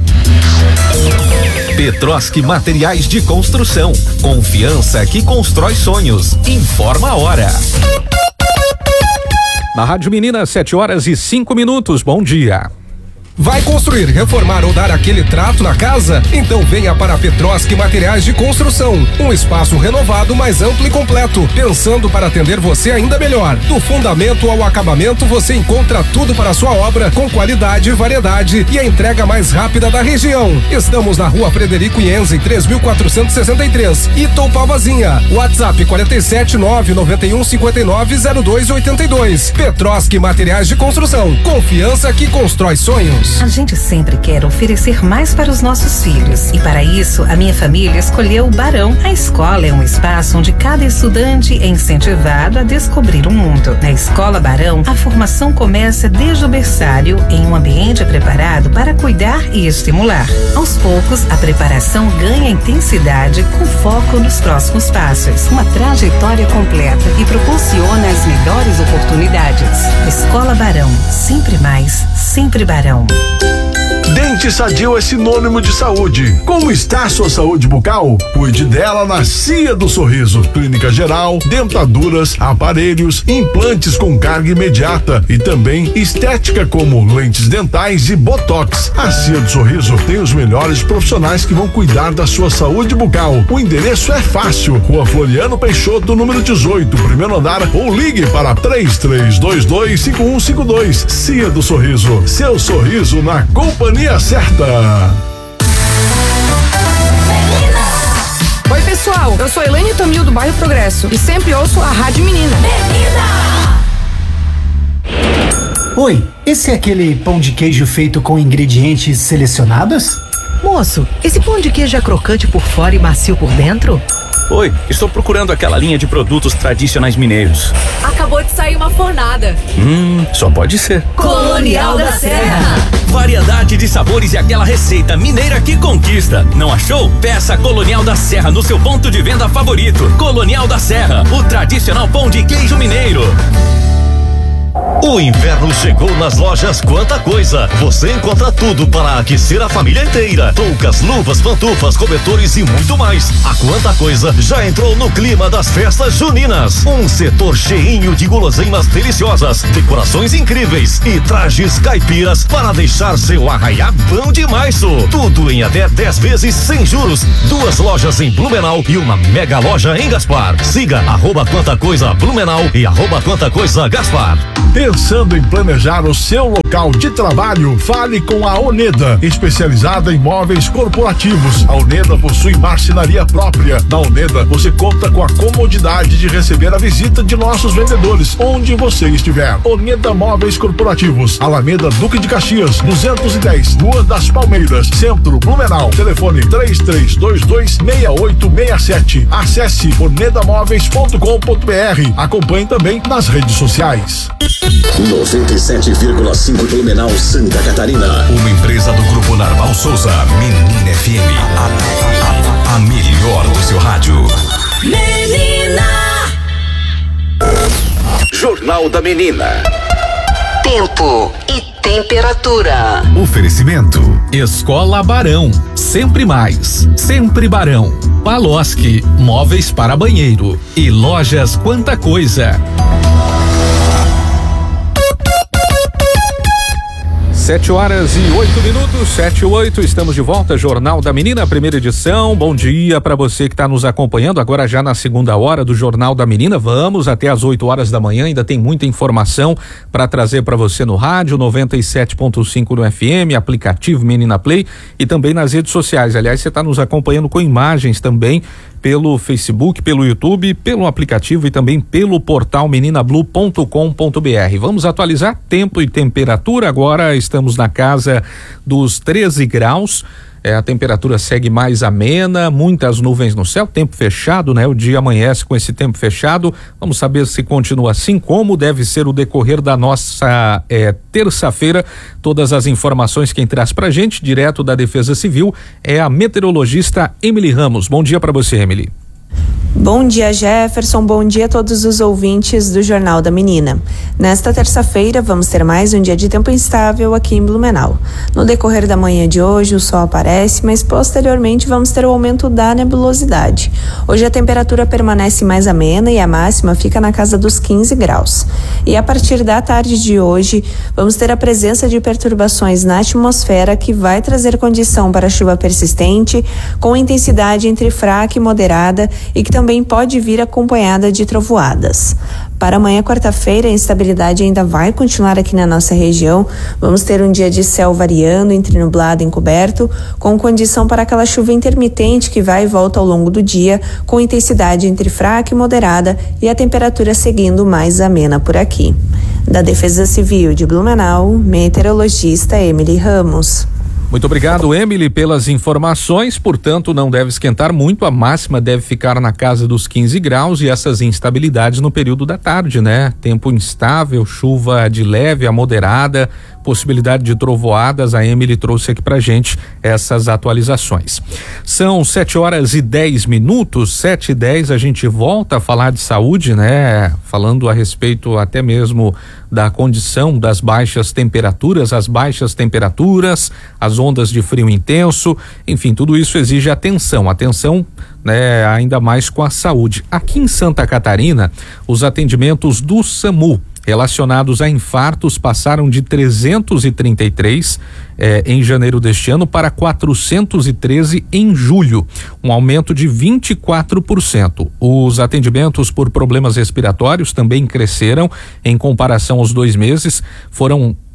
Petroski Materiais de Construção. Confiança que constrói sonhos. Informa a hora. Na Rádio Menina, sete horas e cinco minutos. Bom dia. Vai construir, reformar ou dar aquele trato na casa? Então venha para a Petroski Materiais de Construção. Um espaço renovado, mais amplo e completo, pensando para atender você ainda melhor. Do fundamento ao acabamento, você encontra tudo para a sua obra, com qualidade, variedade e a entrega mais rápida da região. Estamos na rua Frederico Ienzi, três mil quatrocentos e sessenta e três, Itopavazinha. WhatsApp quarenta e sete, nove nove um, cinquenta e nove, zero dois oitenta e dois. Petroski Materiais de Construção. Confiança que constrói sonhos. A gente sempre quer oferecer mais para os nossos filhos e para isso a minha família escolheu o Barão. A escola é um espaço onde cada estudante é incentivado a descobrir o mundo. Na Escola Barão, a formação começa desde o berçário em um ambiente preparado para cuidar e estimular. Aos poucos, a preparação ganha intensidade com foco nos próximos passos. Uma trajetória completa que proporciona as melhores oportunidades. Escola Barão, sempre mais, sempre Barão. Dente Sadio é sinônimo de saúde. Como está a sua saúde bucal? Cuide dela na Cia do Sorriso. Clínica geral, dentaduras, aparelhos, implantes com carga imediata e também estética como lentes dentais e botox. A Cia do Sorriso tem os melhores profissionais que vão cuidar da sua saúde bucal. O endereço é fácil. Rua Floriano Peixoto, número dezoito, primeiro andar, ou ligue para três três dois dois, cinco um cinco dois. Cia do Sorriso. Seu sorriso na companhia certa. Oi pessoal, eu sou Elaine Tomil do bairro Progresso e sempre ouço a Rádio Menina. Menina! Oi, esse é aquele pão de queijo feito com ingredientes selecionados? Moço, esse pão de queijo é crocante por fora e macio por dentro? Oi, estou procurando aquela linha de produtos tradicionais mineiros. Acabou de sair uma fornada. Hum, só pode ser. Colonial da Serra. Variedade de sabores e aquela receita mineira que conquista. Não achou? Peça Colonial da Serra no seu ponto de venda favorito. Colonial da Serra, o tradicional pão de queijo mineiro. O inverno chegou nas lojas Quanta Coisa. Você encontra tudo para aquecer a família inteira. Toucas, luvas, pantufas, cobertores e muito mais. A Quanta Coisa já entrou no clima das festas juninas. Um setor cheinho de guloseimas deliciosas, decorações incríveis e trajes caipiras para deixar seu arraiá bom demais. Tudo em até dez vezes sem juros. Duas lojas em Blumenau e uma mega loja em Gaspar. Siga arroba Quanta Coisa Blumenau e arroba Quanta Coisa Gaspar. Pensando em planejar o seu local de trabalho? Fale com a Oneda, especializada em móveis corporativos. A Oneda possui marcenaria própria. Na Oneda, você conta com a comodidade de receber a visita de nossos vendedores, onde você estiver. Oneda Móveis Corporativos, Alameda Duque de Caxias, duzentos e dez, Rua das Palmeiras, Centro, Blumenau. Telefone três três dois dois, seis oito seis sete. Acesse oneda móveis ponto com ponto br. Acompanhe também nas redes sociais. noventa e sete vírgula cinco Blumenau, Santa Catarina. Uma empresa do Grupo Narval Souza, Menina F M. A, a, a melhor do seu rádio. Menina! Jornal da Menina. Tempo e temperatura. Oferecimento: Escola Barão, sempre mais, sempre Barão. Paloski, móveis para banheiro e lojas Quanta Coisa. Sete horas e oito minutos, sete e oito, estamos de volta, Jornal da Menina, primeira edição. Bom dia para você que está nos acompanhando agora já na segunda hora do Jornal da Menina. Vamos até às oito horas da manhã, ainda tem muita informação para trazer para você no rádio, noventa e sete ponto cinco no F M, aplicativo Menina Play e também nas redes sociais. Aliás, você está nos acompanhando com imagens também pelo Facebook, pelo YouTube, pelo aplicativo e também pelo portal menina blue ponto com ponto br. Vamos atualizar tempo e temperatura. Agora estamos na casa dos treze graus. É, a temperatura segue mais amena, muitas nuvens no céu, tempo fechado, né? O dia amanhece com esse tempo fechado. Vamos saber se continua assim, como deve ser o decorrer da nossa é, terça-feira. Todas as informações quem traz pra gente, direto da Defesa Civil, é a meteorologista Emily Ramos. Bom dia para você, Emily. Bom dia, Jefferson. Bom dia a todos os ouvintes do Jornal da Menina. Nesta terça-feira, vamos ter mais um dia de tempo instável aqui em Blumenau. No decorrer da manhã de hoje, o sol aparece, mas posteriormente vamos ter o aumento da nebulosidade. Hoje a temperatura permanece mais amena e a máxima fica na casa dos quinze graus. E a partir da tarde de hoje, vamos ter a presença de perturbações na atmosfera que vai trazer condição para chuva persistente, com intensidade entre fraca e moderada e que também pode vir acompanhada de trovoadas. Para amanhã, quarta-feira, a instabilidade ainda vai continuar aqui na nossa região. Vamos ter um dia de céu variando entre nublado e encoberto, com condição para aquela chuva intermitente que vai e volta ao longo do dia, com intensidade entre fraca e moderada e a temperatura seguindo mais amena por aqui. Da Defesa Civil de Blumenau, meteorologista Emily Ramos. Muito obrigado, Emily, pelas informações. Portanto, não deve esquentar muito. A máxima deve ficar na casa dos quinze graus e essas instabilidades no período da tarde, né? Tempo instável, chuva de leve a moderada, possibilidade de trovoadas. A Emily trouxe aqui pra gente essas atualizações. São sete horas e dez minutos, sete e dez, a gente volta a falar de saúde, né? Falando a respeito até mesmo da condição das baixas temperaturas, as baixas temperaturas, as ondas de frio intenso, enfim, tudo isso exige atenção, atenção, né, ainda mais com a saúde. Aqui em Santa Catarina, os atendimentos do SAMU relacionados a infartos passaram de trezentos e trinta e três eh, em janeiro deste ano para quatrocentos e treze em julho, um aumento de vinte e quatro por cento. Os atendimentos por problemas respiratórios também cresceram em comparação aos dois meses, foram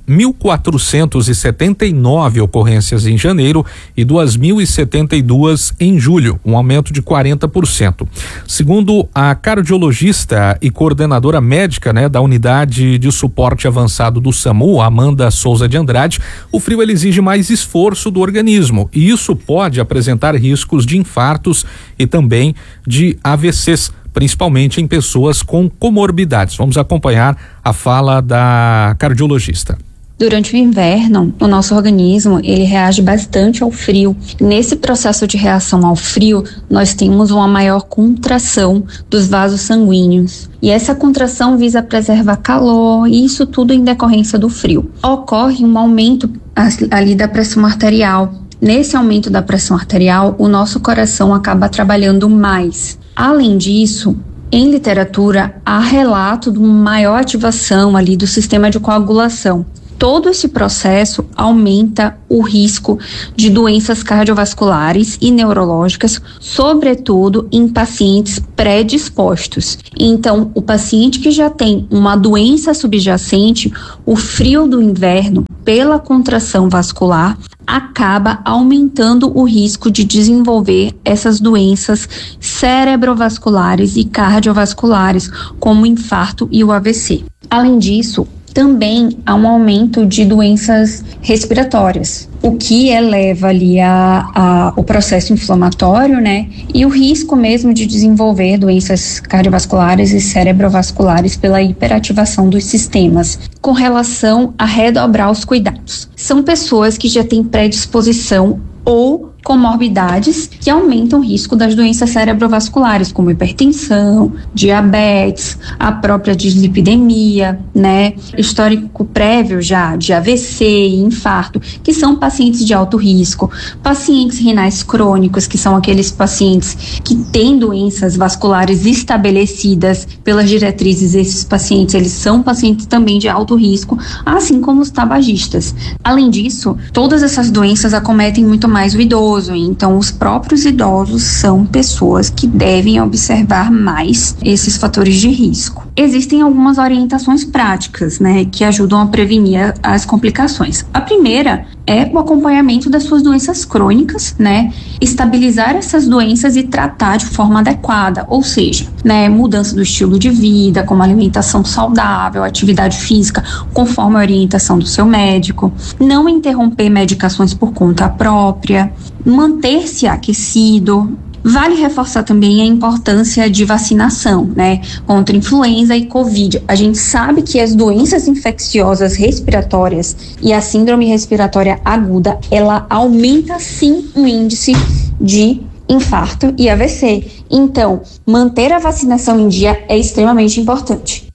mil quatrocentos e setenta e nove ocorrências em janeiro e duas mil e setenta e duas em julho, um aumento de quarenta por cento. Segundo a cardiologista e coordenadora médica, né, da unidade de suporte avançado do SAMU, Amanda Souza de Andrade, o frio ele exige mais esforço do organismo e isso pode apresentar riscos de infartos e também de A V Cs, principalmente em pessoas com comorbidades. Vamos acompanhar a fala da cardiologista. Durante o inverno, o nosso organismo ele reage bastante ao frio. Nesse processo de reação ao frio, nós temos uma maior contração dos vasos sanguíneos. E essa contração visa preservar calor, e isso tudo em decorrência do frio. Ocorre um aumento ali da pressão arterial. Nesse aumento da pressão arterial, o nosso coração acaba trabalhando mais. Além disso, em literatura, há relato de uma maior ativação ali do sistema de coagulação. Todo esse processo aumenta o risco de doenças cardiovasculares e neurológicas, sobretudo em pacientes predispostos. Então, o paciente que já tem uma doença subjacente, o frio do inverno, pela contração vascular, acaba aumentando o risco de desenvolver essas doenças cerebrovasculares e cardiovasculares, como o infarto e o A V C. Além disso, também há um aumento de doenças respiratórias, o que eleva ali a, a, o processo inflamatório, né? E o risco mesmo de desenvolver doenças cardiovasculares e cerebrovasculares pela hiperativação dos sistemas. Com relação a redobrar os cuidados, são pessoas que já têm predisposição ou comorbidades que aumentam o risco das doenças cerebrovasculares, como hipertensão, diabetes, a própria dislipidemia, né? Histórico prévio já de A V C e infarto, que são pacientes de alto risco, pacientes renais crônicos, que são aqueles pacientes que têm doenças vasculares estabelecidas pelas diretrizes. Esses pacientes, eles são pacientes também de alto risco, assim como os tabagistas. Além disso, todas essas doenças acometem muito mais o idoso. Então, os próprios idosos são pessoas que devem observar mais esses fatores de risco. Existem algumas orientações práticas, né, que ajudam a prevenir as complicações. A primeira é o acompanhamento das suas doenças crônicas, né, estabilizar essas doenças e tratar de forma adequada, ou seja, né, mudança do estilo de vida, como alimentação saudável, atividade física, conforme a orientação do seu médico, não interromper medicações por conta própria, manter-se aquecido. Vale reforçar também a importância de vacinação, né, contra influenza e Covid. A gente sabe que as doenças infecciosas respiratórias e a síndrome respiratória aguda, ela aumenta sim o índice de infarto e A V C. Então, manter a vacinação em dia é extremamente importante.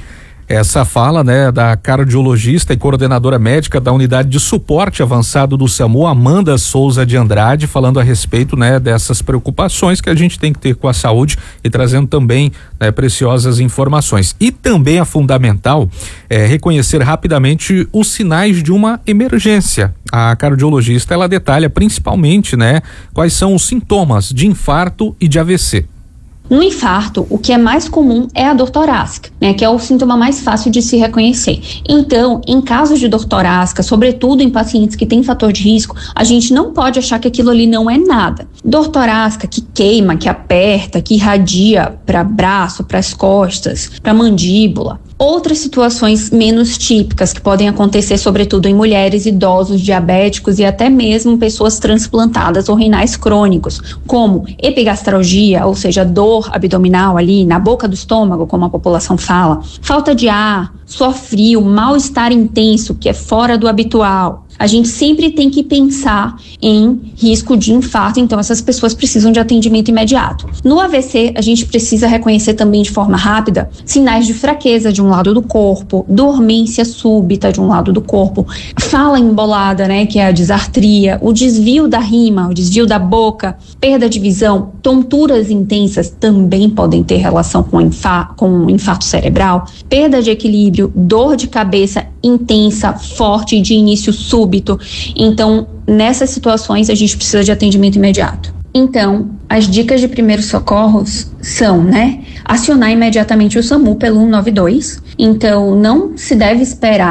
Essa fala, né, da cardiologista e coordenadora médica da unidade de suporte avançado do SAMU, Amanda Souza de Andrade, falando a respeito, né, dessas preocupações que a gente tem que ter com a saúde e trazendo também, né, preciosas informações. E também é fundamental é, reconhecer rapidamente os sinais de uma emergência. A cardiologista, ela detalha principalmente, né, quais são os sintomas de infarto e de A V C. No infarto, o que é mais comum é a dor torácica, né, que é o sintoma mais fácil de se reconhecer. Então, em casos de dor torácica, sobretudo em pacientes que têm fator de risco, a gente não pode achar que aquilo ali não é nada. Dor torácica que queima, que aperta, que irradia para braço, para as costas, para a mandíbula. Outras situações menos típicas que podem acontecer, sobretudo em mulheres, idosos, diabéticos e até mesmo pessoas transplantadas ou renais crônicos, como epigastralgia, ou seja, dor abdominal ali na boca do estômago, como a população fala, falta de ar, suor frio, mal-estar intenso, que é fora do habitual. A gente sempre tem que pensar em risco de infarto, então essas pessoas precisam de atendimento imediato. No A V C, a gente precisa reconhecer também de forma rápida sinais de fraqueza de um lado do corpo, dormência súbita de um lado do corpo, fala embolada, né, que é a disartria, o desvio da rima, o desvio da boca, perda de visão, tonturas intensas também podem ter relação com, infa- com infarto cerebral, perda de equilíbrio, dor de cabeça intensa, forte de início súbito. Então, nessas situações, a gente precisa de atendimento imediato. Então, as dicas de primeiros socorros são, né, acionar imediatamente o SAMU pelo cento e noventa e dois. Então, não se deve esperar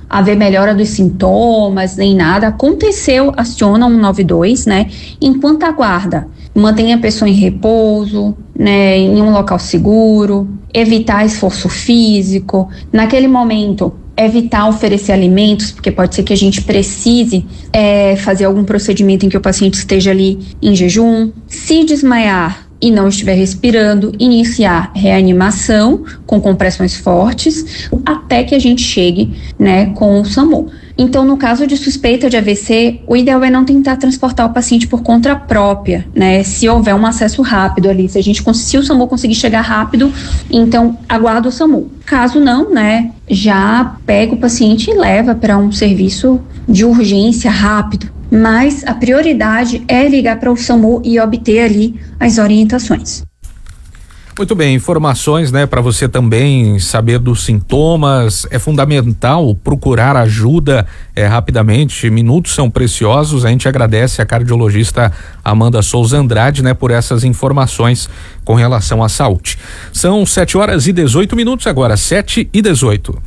haver melhora dos sintomas, nem nada. Aconteceu, aciona um nove dois, né? Enquanto aguarda, mantenha a pessoa em repouso, né? Em um local seguro, evitar esforço físico. Naquele momento, evitar oferecer alimentos, porque pode ser que a gente precise é, fazer algum procedimento em que o paciente esteja ali em jejum. Se desmaiar e não estiver respirando, iniciar reanimação com compressões fortes até que a gente chegue, né, com o SAMU. Então, no caso de suspeita de A V C, o ideal é não tentar transportar o paciente por conta própria, né? Se houver um acesso rápido ali, se a gente se o SAMU conseguir chegar rápido, então aguarda o SAMU. Caso não, né, já pega o paciente e leva para um serviço de urgência rápido. Mas a prioridade é ligar para o SAMU e obter ali as orientações. Muito bem, informações, né, para você também saber dos sintomas. É fundamental procurar ajuda é, rapidamente. Minutos são preciosos. A gente agradece a cardiologista Amanda Souza Andrade, né, por essas informações com relação à saúde. São sete horas e dezoito minutos agora, sete e dezoito.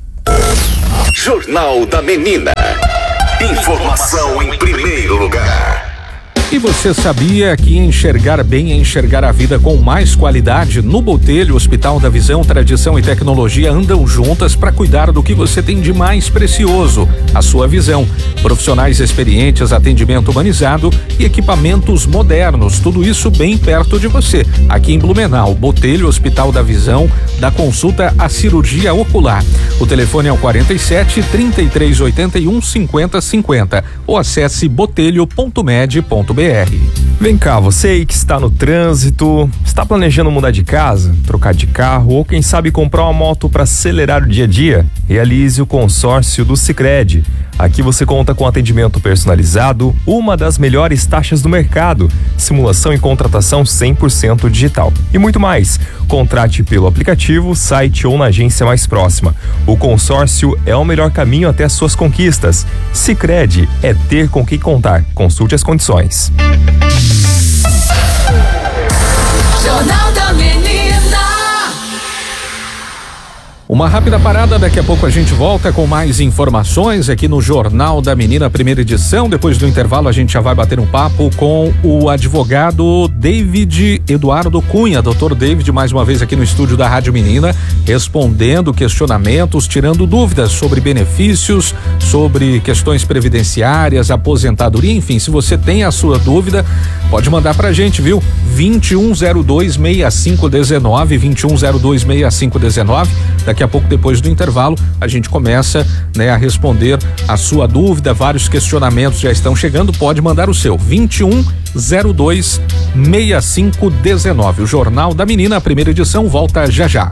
Jornal da Menina. Informação em primeiro lugar. E você sabia que enxergar bem é enxergar a vida com mais qualidade? No Botelho, Hospital da Visão, tradição e tecnologia andam juntas para cuidar do que você tem de mais precioso, a sua visão. Profissionais experientes, atendimento humanizado e equipamentos modernos, tudo isso bem perto de você. Aqui em Blumenau, Botelho, Hospital da Visão, da consulta à cirurgia ocular. O telefone é o quarenta e sete, trinta e três, oitenta e um, cinquenta, cinquenta ou acesse botelho ponto med ponto br. Vem cá, você aí que está no trânsito, está planejando mudar de casa, trocar de carro ou quem sabe comprar uma moto para acelerar o dia a dia? Realize o consórcio do Sicredi. Aqui você conta com atendimento personalizado, uma das melhores taxas do mercado, simulação e contratação cem por cento digital. E muito mais. Contrate pelo aplicativo, site ou na agência mais próxima. O consórcio é o melhor caminho até as suas conquistas. Sicredi é ter com quem contar. Consulte as condições. Jornal da Menina. Uma rápida parada, daqui a pouco a gente volta com mais informações aqui no Jornal da Menina, primeira edição. Depois do intervalo a gente já vai bater um papo com o advogado David Eduardo Cunha. Doutor David, mais uma vez aqui no estúdio da Rádio Menina, respondendo questionamentos, tirando dúvidas sobre benefícios, sobre questões previdenciárias, aposentadoria, enfim, se você tem a sua dúvida, pode mandar pra gente, viu? vinte e um zero dois, sessenta e cinco dezenove, vinte e um zero dois, sessenta e cinco dezenove. Daqui a pouco, depois do intervalo, a gente começa, né, a responder a sua dúvida. Vários questionamentos já estão chegando. Pode mandar o seu vinte e um zero dois, sessenta e cinco dezenove. O Jornal da Menina, a primeira edição, volta já já.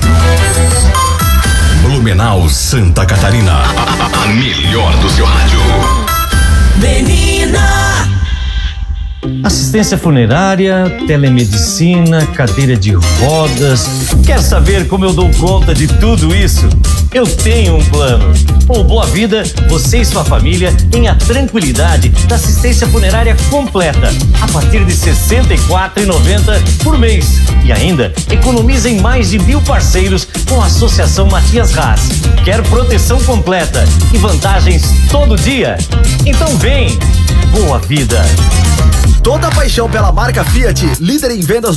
Blumenau, Santa Catarina. A melhor do seu rádio. Menina. Assistência funerária, telemedicina, cadeira de rodas. Quer saber como eu dou conta de tudo isso? Eu tenho um plano. Com Boa Vida, você e sua família têm a tranquilidade da assistência funerária completa a partir de sessenta e quatro reais e noventa centavos por mês. E ainda economiza em mais de mil parceiros com a Associação Matias Haas. Quer proteção completa e vantagens todo dia? Então vem! Boa Vida! Toda a paixão pela marca Fiat, líder em vendas